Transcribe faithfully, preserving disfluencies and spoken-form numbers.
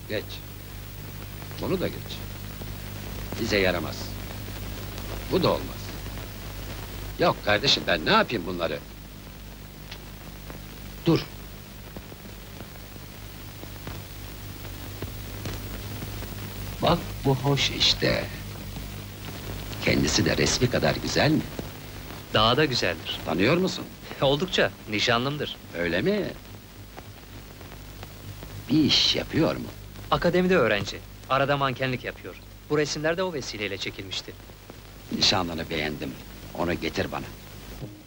Geç. Bunu da geç. Bize yaramaz. Bu da olmaz. Yok kardeşim, ben ne yapayım bunları? Dur. Bak bu hoş işte. Kendisi de resmi kadar güzel mi? Daha da güzeldir. Tanıyor musun? Oldukça, nişanlımdır. Öyle mi? Bir iş yapıyor mu? Akademide öğrenci. Arada mankenlik yapıyor. Bu resimler de o vesileyle çekilmişti. Nişanlını beğendim. Onu getir bana.